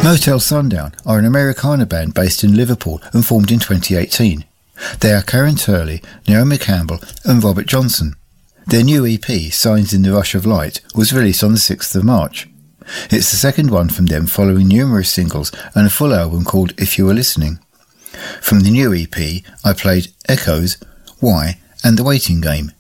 Motel Sundown are an Americana band based in Liverpool and formed in 2018. They are Karen Turley, Naomi Campbell and Robert Johnson. Their new EP, Signs in the Rush of Light, was released on the 6th of March. It's the second one from them following numerous singles and a full album called If You Were Listening. From the new EP, I played Echoes, Why and The Waiting Game.